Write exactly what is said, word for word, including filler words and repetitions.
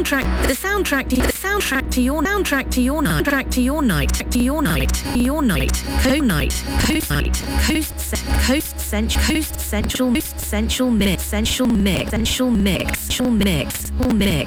soundtrack, the soundtrack, the soundtrack to your soundtrack to your night, track to your night, to your night, to your night, co night, coast night, coast coast central, coast central, coast central mix, central mix, central mix, central mix, mix.